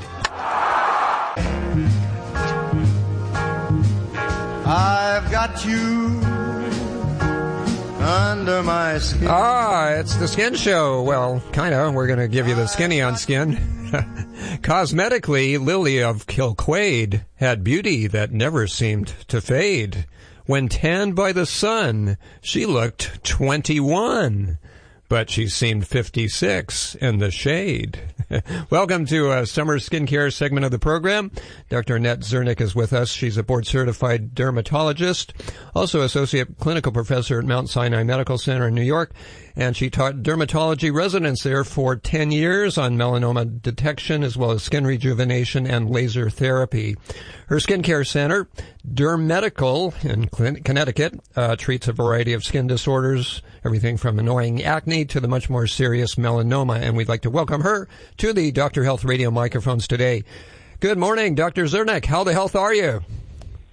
I've got you under my skin. Ah, it's the Skin Show. Well, kind of. We're going to give you the skinny on skin. Cosmetically, Lily of Kilquade had beauty that never seemed to fade. When tanned by the sun, she looked twenty-one. But she seemed fifty-six in the shade. Welcome to a summer skincare segment of the program. Doctor Annette Zernick is with us. She's a board-certified dermatologist, also associate clinical professor at Mount Sinai Medical Center in New York, and she taught dermatology residents there for ten years on melanoma detection as well as skin rejuvenation and laser therapy. Her skincare center, Dermedical in Connecticut, uh, treats a variety of skin disorders, everything from annoying acne to the much more serious melanoma, and we'd like to welcome her to the Doctor Health radio microphones today. Good morning, Doctor Zernick. How the health are you?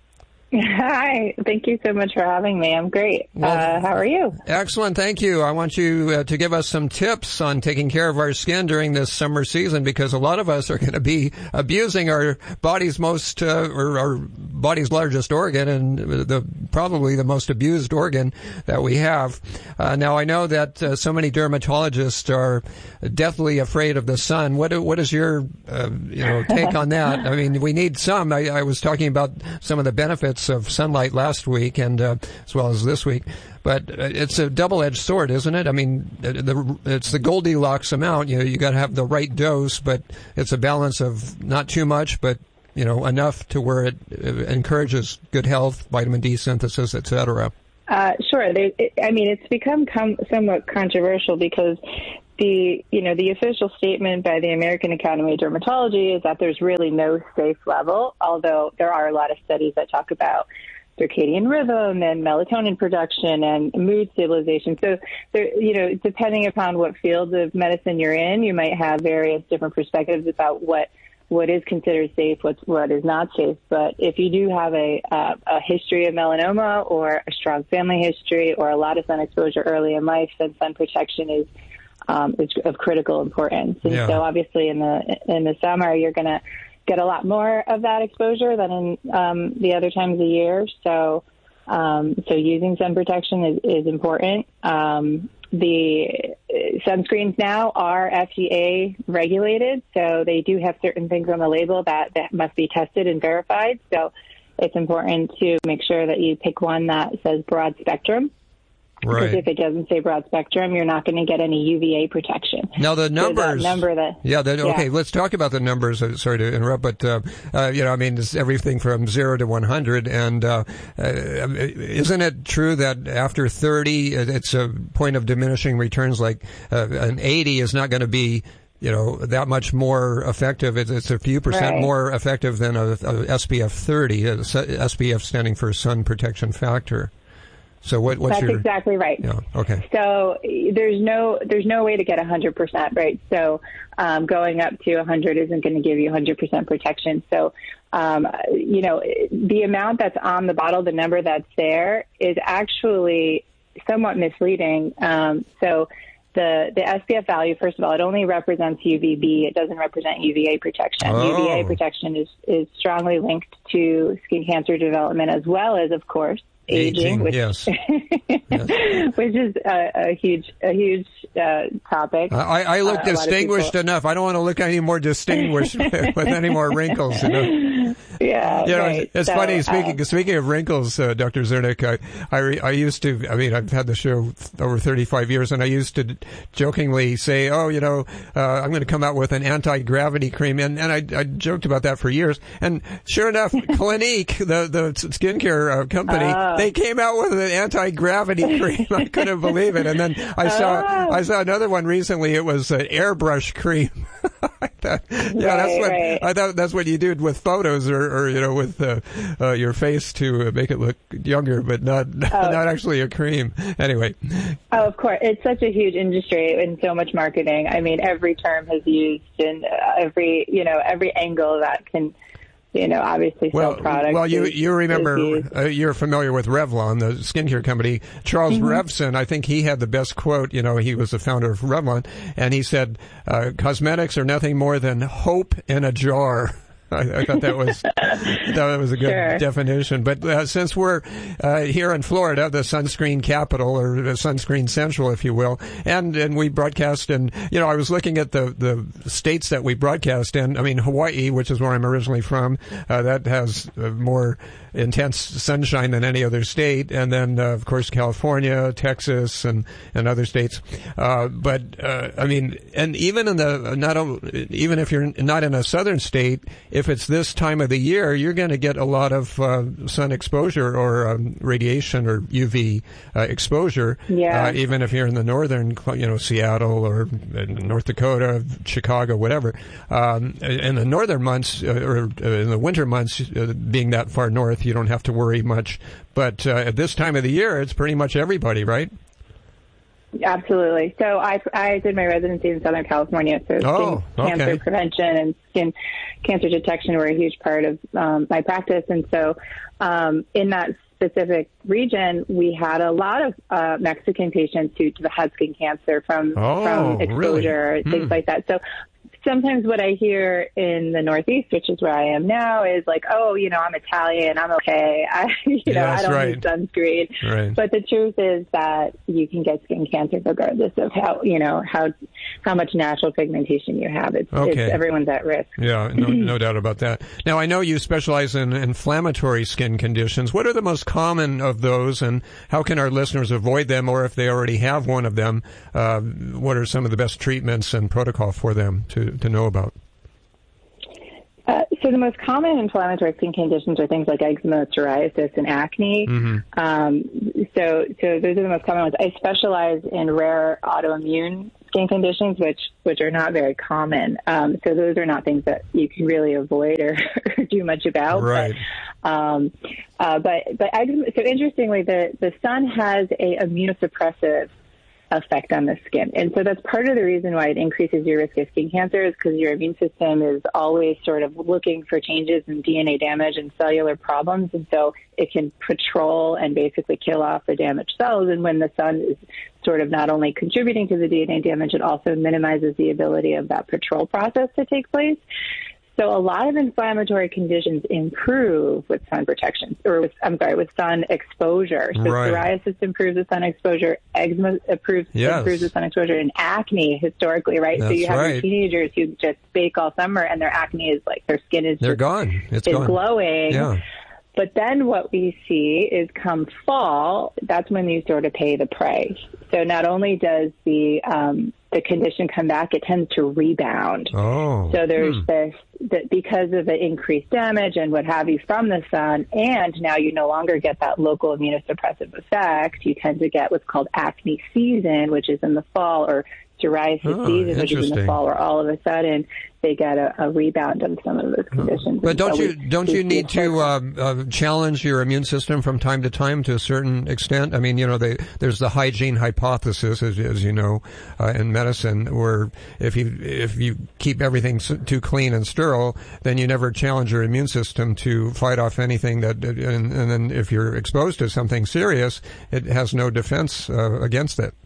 Hi. Thank you so much for having me. I'm great. Well, uh, how are you? Excellent. Thank you. I want you uh, to give us some tips on taking care of our skin during this summer season, because a lot of us are going to be abusing our body's most, uh, or our body's largest organ, and the probably the most abused organ that we have. Uh, now, I know that uh, so many dermatologists are deathly afraid of the sun. What what is your uh, you know take on that? I mean, we need some. I, I was talking about some of the benefits of sunlight last week, and uh, as well as this week, but it's a double-edged sword, isn't it? I mean, the, it's the Goldilocks amount. You know, you got to have the right dose, but it's a balance of not too much, but you know, enough to where it, it encourages good health, vitamin D synthesis, et cetera. Uh, sure. There, it, I mean, it's become com- somewhat controversial because the, you know, the official statement by the American Academy of Dermatology is that there's really no safe level, although there are a lot of studies that talk about circadian rhythm and melatonin production and mood stabilization. So, there, you know, depending upon what field of medicine you're in, you might have various different perspectives about what what is considered safe, what's, what is not safe. But if you do have a, uh, a history of melanoma or a strong family history or a lot of sun exposure early in life, then sun protection is um, is of critical importance. And yeah. so obviously in the in the summer, you're going to get a lot more of that exposure than in um, the other times of the year. So um, so using sun protection is, is important. Um, The sunscreens now are F D A regulated, so they do have certain things on the label that, that must be tested and verified. So it's important to make sure that you pick one that says broad spectrum. Right. Because if it doesn't say broad spectrum, you're not going to get any U V A protection. Now the numbers, so that number that, yeah, the, okay. Yeah. Let's talk about the numbers. Sorry to interrupt, but uh, uh, you know, I mean, it's everything from zero to one hundred, and uh, uh, isn't it true that after thirty, it's a point of diminishing returns? Like uh, an eighty is not going to be, you know, that much more effective. It's, it's a few percent right. more effective than a, a S P F thirty. A S P F standing for sun protection factor. So what, what's That's your... exactly right. Yeah, okay. So there's no there's no way to get one hundred percent, right? So um, going up to one hundred isn't going to give you one hundred percent protection. So, um, you know, the amount that's on the bottle, the number that's there, is actually somewhat misleading. Um, so the, the S P F value, first of all, it only represents U V B. It doesn't represent U V A protection. Oh. U V A protection is, is strongly linked to skin cancer development as well as, of course, aging, Aging which, yes. yes. which is a, a huge, a huge uh, topic. I, I look uh, distinguished enough. I don't want to look any more distinguished with any more wrinkles. You know? Yeah, you know, right. It's so, funny. Speaking uh, speaking of wrinkles, uh, Doctor Zernick, I I, re, I used to. I mean, I've had the show over thirty-five years, and I used to jokingly say, "Oh, you know, uh, I'm going to come out with an anti-gravity cream," and and I, I joked about that for years. And sure enough, Clinique, the the skincare uh, company, uh, they came out with an anti-gravity cream. I couldn't believe it. And then I saw uh, I saw another one recently. It was an airbrush cream. I thought, yeah, right, that's what right. I thought. That's what you do with photos, or, or you know, with uh, uh, your face to make it look younger, but not oh. not actually a cream. Anyway. Oh, of course, it's such a huge industry and so much marketing. I mean, every term has used and uh, every you know every angle that can. You know, obviously sell well, products. Well, you is, you remember, uh, you're familiar with Revlon, the skincare company. Charles mm-hmm. Revson, I think he had the best quote. You know, he was the founder of Revlon, and he said, uh, cosmetics are nothing more than hope in a jar. I, I thought that was that was a good sure. definition. But uh, since we're uh, here in Florida, the sunscreen capital, or the sunscreen central, if you will, and and we broadcast, and you know, I was looking at the the states that we broadcast in. I mean, Hawaii, which is where I'm originally from, uh, that has uh, more intense sunshine than any other state, and then uh, of course California, Texas, and and other states. Uh, but uh, I mean, and even in the not even if you're not in a southern state, if it's this time of the year, you're going to get a lot of uh, sun exposure or um, radiation or U V uh, exposure. Yeah. Uh, even if you're in the northern, you know, Seattle or North Dakota, Chicago, whatever. Um, in the northern months, uh, or uh, in the winter months, uh, being that far north, you don't have to worry much. But uh, at this time of the year, it's pretty much everybody, right? Absolutely. So I, I did my residency in Southern California, so oh, skin okay. cancer prevention and skin cancer detection were a huge part of um, my practice. And so um, in that specific region, we had a lot of uh, Mexican patients who had skin cancer from, oh, from exposure, really? things mm. like that. So sometimes what I hear in the Northeast, which is where I am now, is like, oh, you know, I'm Italian, I'm okay. I, you know, yes, I don't right. need sunscreen. Right. But the truth is that you can get skin cancer regardless of how, you know, how how much natural pigmentation you have. It's, okay. it's everyone's at risk. Yeah, no, no doubt about that. Now, I know you specialize in inflammatory skin conditions. What are the most common of those, and how can our listeners avoid them, or if they already have one of them, uh, what are some of the best treatments and protocol for them to, to know about? Uh, so the most common inflammatory skin conditions are things like eczema, psoriasis, and acne. Mm-hmm. Um, so, so those are the most common ones. I specialize in rare autoimmune skin conditions, which which are not very common. Um, so those are not things that you can really avoid or, or do much about. Right. But, um, uh, but but eczema, so interestingly, the the sun has a immunosuppressive effect on the skin. And so that's part of the reason why it increases your risk of skin cancer, is because your immune system is always sort of looking for changes in D N A damage and cellular problems. And so it can patrol and basically kill off the damaged cells. And when the sun is sort of not only contributing to the D N A damage, it also minimizes the ability of that patrol process to take place. So a lot of inflammatory conditions improve with sun protection, or with, I'm sorry, with sun exposure. So right. psoriasis improves with sun exposure, eczema improves, yes. improves with sun exposure, and acne historically, right? That's so you have right. your teenagers who just bake all summer and their acne is like, their skin is They're just, gone. It's is gone. glowing. Yeah. But then what we see is come fall, that's when you sort of pay the price. So not only does the um, the condition come back, it tends to rebound. Oh. So there's hmm. this, that because of the increased damage and what have you from the sun, and now you no longer get that local immunosuppressive effect, you tend to get what's called acne season, which is in the fall, or psoriasis oh, season, which is in the fall, where all of a sudden they get a, a rebound of some of those conditions. But don't so you we, don't we you need to uh, uh, challenge your immune system from time to time to a certain extent? I mean, you know, they, there's the hygiene hypothesis, as, as you know, uh, in medicine, where if you if you keep everything too clean and sterile, then you never challenge your immune system to fight off anything that, and, and then if you're exposed to something serious, it has no defense uh, against it.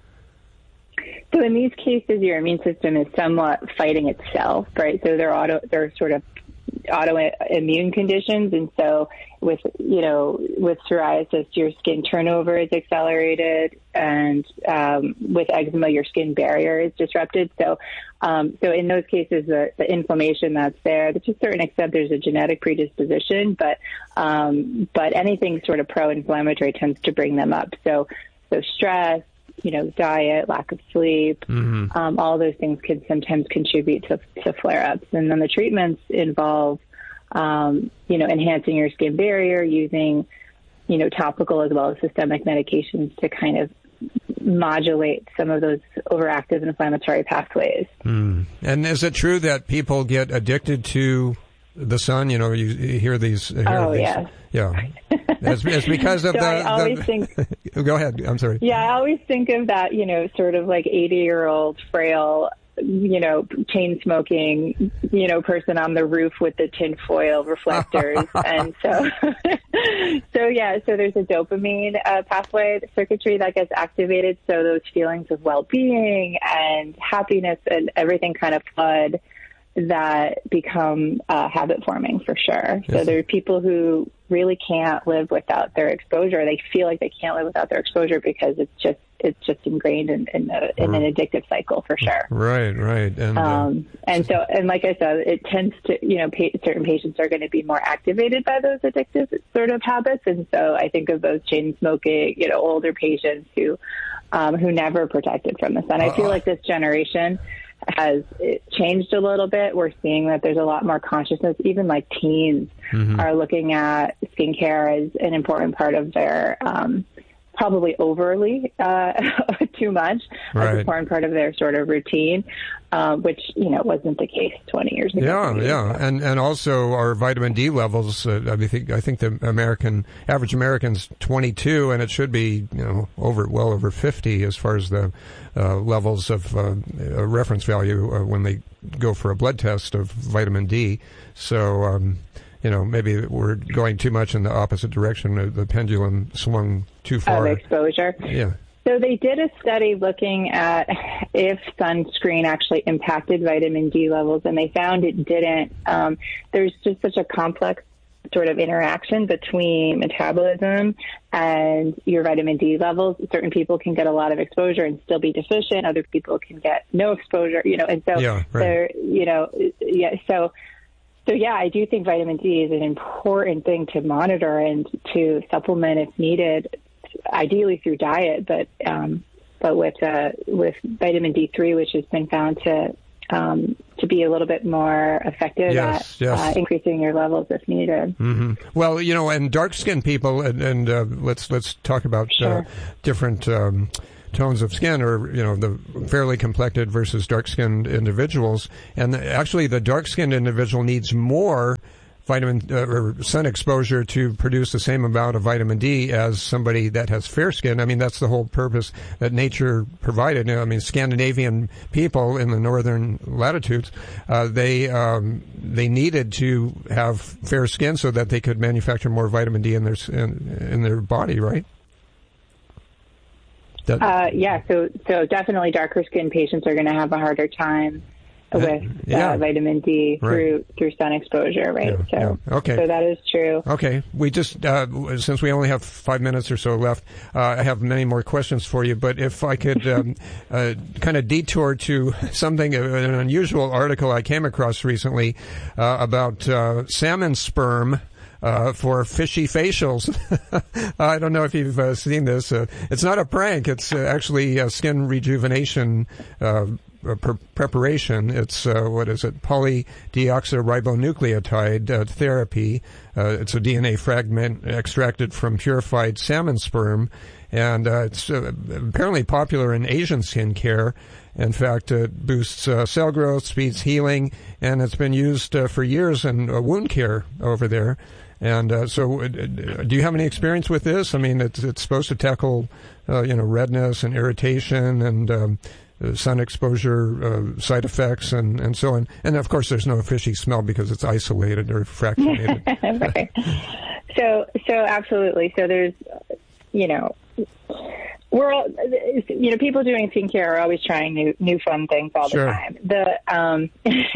So in these cases, your immune system is somewhat fighting itself, right? So they're auto, they're sort of autoimmune conditions, and so with you know with psoriasis, your skin turnover is accelerated, and um, with eczema, your skin barrier is disrupted. So, um, so in those cases, the, the inflammation that's there, to a certain extent, there's a genetic predisposition, but um, but anything sort of pro-inflammatory tends to bring them up. So, so stress, you know, diet, lack of sleep, mm-hmm. um, all those things can sometimes contribute to, to flare-ups. And then the treatments involve, um, you know, enhancing your skin barrier, using, you know, topical as well as systemic medications to kind of modulate some of those overactive inflammatory pathways. Mm. And is it true that people get addicted to the sun? You know, you, you hear these. Hear oh, these, yes. Yeah. It's, it's because of so the... I always the, think... Go ahead. I'm sorry. Yeah, I always think of that, you know, sort of like eighty-year-old frail, you know, chain smoking, you know, person on the roof with the tinfoil reflectors. And so, so yeah, so there's a dopamine uh, pathway circuitry that gets activated. So those feelings of well-being and happiness and everything kind of flood that become uh, habit forming for sure. Yes. So there are people who really can't live without their exposure. They feel like they can't live without their exposure because it's just it's just ingrained in, in, a, in an addictive cycle for sure. Right, right. And, um, uh, and so, and like I said, it tends to, you know, pa- certain patients are going to be more activated by those addictive sort of habits. And so I think of those chain smoking, you know, older patients who, um, who never protected from the sun. I feel like this generation has changed a little bit. We're seeing that there's a lot more consciousness. Even like teens mm-hmm. are looking at skincare as an important part of their, um, probably overly uh, too much. Right. As an important part of their sort of routine, um, which, you know, wasn't the case twenty years ago. Yeah, yeah. And and also our vitamin D levels, uh, I think I think the American, average American's twenty-two, and it should be, you know, over well over fifty as far as the uh, levels of uh, a reference value uh, when they go for a blood test of vitamin D. So, um, you know, maybe we're going too much in the opposite direction. The pendulum swung too far. Of exposure. Yeah. So they did a study looking at if sunscreen actually impacted vitamin D levels, and they found it didn't. Um, there's just such a complex sort of interaction between metabolism and your vitamin D levels. Certain people can get a lot of exposure and still be deficient. Other people can get no exposure, you know, and so yeah, right. they're, you know, yeah, so So, yeah, I do think vitamin D is an important thing to monitor and to supplement if needed, ideally through diet, but um, but with uh, with vitamin D three, which has been found to um, to be a little bit more effective yes, at yes. Uh, increasing your levels if needed. Mm-hmm. Well, you know, and dark-skinned people, and, and uh, let's let's talk about sure. uh, different Um, tones of skin, or, you know, the fairly complected versus dark-skinned individuals. And the, actually, the dark-skinned individual needs more vitamin uh, or sun exposure to produce the same amount of vitamin D as somebody that has fair skin. I mean, that's the whole purpose that nature provided. You know, I mean, Scandinavian people in the northern latitudes, uh, they um, they needed to have fair skin so that they could manufacture more vitamin D in their in, in their body, right? That, uh, yeah, so so definitely darker skinned patients are going to have a harder time with yeah. uh, vitamin D through right. through sun exposure, right? Yeah, so yeah. Okay. so that is true. Okay, we just uh, since we only have five minutes or so left, uh, I have many more questions for you. But if I could um, uh, kind of detour to something, an unusual article I came across recently uh, about uh, salmon sperm. Uh, for fishy facials. I don't know if you've uh, seen this. Uh, it's not a prank. It's uh, actually a skin rejuvenation uh, pre- preparation. It's, uh, what is it, polydeoxyribonucleotide uh, therapy. Uh, it's a D N A fragment extracted from purified salmon sperm, and uh, it's uh, apparently popular in Asian skin care. In fact, it boosts uh, cell growth, speeds healing, and it's been used uh, for years in uh, wound care over there. And uh, so, uh, do you have any experience with this? I mean, it's it's supposed to tackle, uh, you know, redness and irritation and um, uh, sun exposure uh, side effects and, and so on. And of course, there's no fishy smell because it's isolated or fractionated. Right. So, so absolutely. So there's, you know. We're all, you know, people doing skincare are always trying new, new fun things all sure. the time. The, um,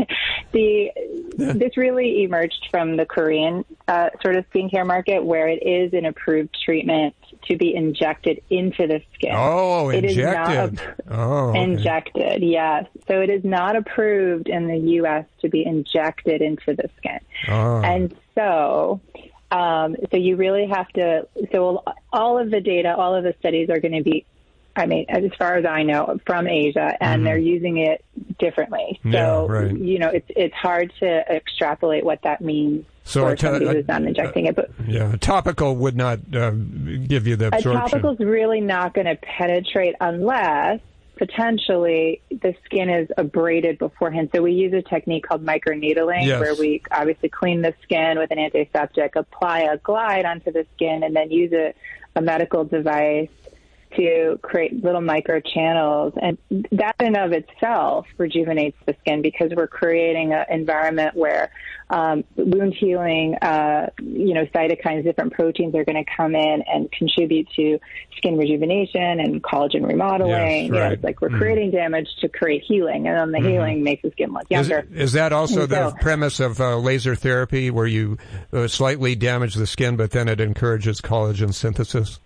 the, this really emerged from the Korean uh, sort of skincare market, where it is an approved treatment to be injected into the skin. Oh, it injected. Is not ap- oh, okay. Injected, yes. So it is not approved in the U S to be injected into the skin. Oh. And so... Um, so you really have to, so all of the data, all of the studies are going to be, I mean, as far as I know, from Asia, and mm-hmm. they're using it differently. So, yeah, right. you know, it's it's hard to extrapolate what that means so for a to- somebody a, who's not injecting it. But yeah, a topical would not uh, give you the absorption. A topical's really not going to penetrate unless potentially the skin is abraded beforehand. So we use a technique called microneedling, yes. where we obviously clean the skin with an antiseptic, apply a glide onto the skin, and then use a, a medical device to create little micro channels. And that in of itself rejuvenates the skin, because we're creating an environment where um, wound healing, uh, you know, cytokines, different proteins are going to come in and contribute to skin rejuvenation and collagen remodeling. Yes, you know, right. it's like we're mm. creating damage to create healing, and then the mm-hmm. healing makes the skin look younger. Is, is that also and the so, premise of uh, laser therapy, where you uh, slightly damage the skin, but then it encourages collagen synthesis?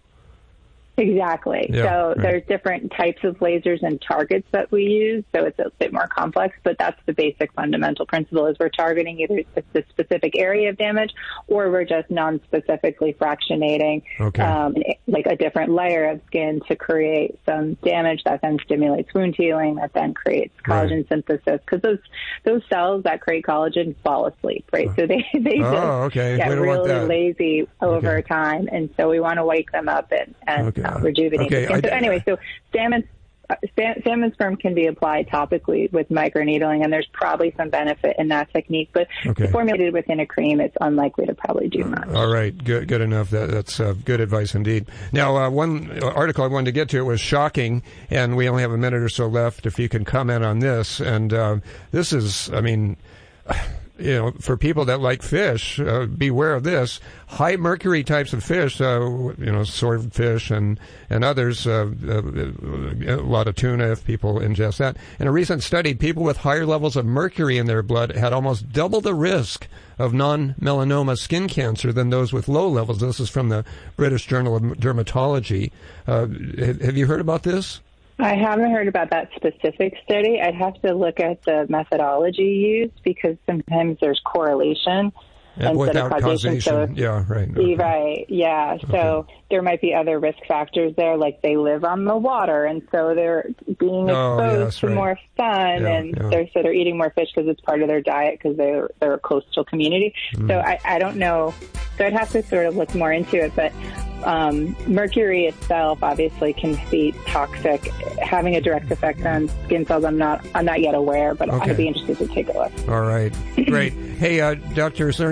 Exactly. Yeah, so right. there's different types of lasers and targets that we use, so it's a bit more complex, but that's the basic fundamental principle, is we're targeting either the specific area of damage, or we're just non-specifically fractionating okay. um, like a different layer of skin to create some damage that then stimulates wound healing, that then creates collagen right. synthesis, because those those cells that create collagen fall asleep, right? So they, they oh, just okay. get we don't really want that. lazy over okay. time, and so we want to wake them up and, and okay. uh, rejuvenate Okay, the skin. I- So anyway, so salmon. Uh, sa- salmon sperm can be applied topically with microneedling, and there's probably some benefit in that technique. But Okay. formulated within a cream, it's unlikely to probably do much. All right, good, good enough. That, that's uh, good advice indeed. Now, uh, one article I wanted to get to, it was shocking, and we only have a minute or so left. If you can comment on this, and uh, this is, I mean, you know, for people that like fish, uh, beware of this. High mercury types of fish, uh, you know, swordfish and and others, uh, uh, a lot of tuna if people ingest that. In a recent study, people with higher levels of mercury in their blood had almost double the risk of non-melanoma skin cancer than those with low levels. This is from the British Journal of Dermatology. Uh, have you heard about this? I haven't heard about that specific study. I'd have to look at the methodology used because sometimes there's correlation And instead without of causation. causation. So, yeah, right. okay. Right. Yeah. So Okay. there might be other risk factors there, like they live on the water, and so they're being Oh, exposed yes, to right. more sun, Yeah, and yeah. they're so they're eating more fish because it's part of their diet because they're they're a coastal community. Mm. So I, I don't know. So I'd have to sort of look more into it, but. Um, mercury itself obviously can be toxic. Having a direct effect on skin cells, I'm not I'm not yet aware, but Okay. I'd be interested to take a look. All right. Great. Hey, uh, Doctor, is there